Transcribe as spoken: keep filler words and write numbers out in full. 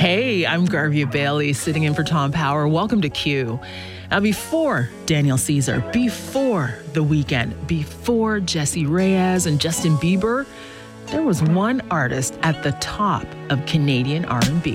Hey, I'm Garvia Bailey, sitting in for Tom Power. Welcome to Q. Now, before Daniel Caesar, before The Weeknd, before Jessie Reyez and Justin Bieber, there was one artist at the top of Canadian R and B.